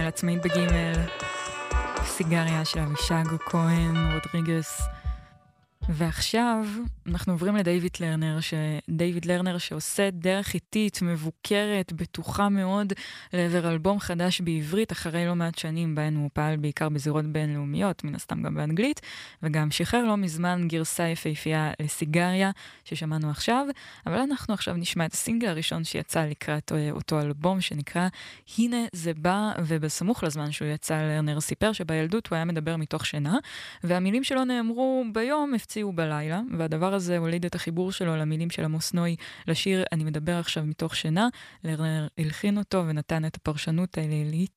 עצמאית בגימל, סיגריה של אבישג כהן, רודריגס. ועכשיו אנחנו עוברים לדייוויד לרנר שעושה דרך איטית, מבוקרת, בטוחה מאוד לעבר אלבום חדש בעברית, אחרי לא מעט שנים בהן הוא פעל בעיקר בזירות בינלאומיות, מן הסתם גם באנגלית, וגם שחרר לא מזמן גרסה יפהפייה לסיגריה ששמענו עכשיו, אבל אנחנו עכשיו נשמע את הסינגל הראשון שיצא לקראת אותו אלבום שנקרא הנה זה בא, ובסמוך לזמן שהוא יצא לרנר סיפר שבילדות הוא היה מדבר מתוך שינה, והמילים שלו נאמרו ביום, הפציעו בלילה, והדבר הזה הוליד את החיבור שלו למילים של עמוס נוי לשיר אני מדבר עכשיו מתוך שינה. לרנר הלחין אותו ונתן את הפרשנות הלילית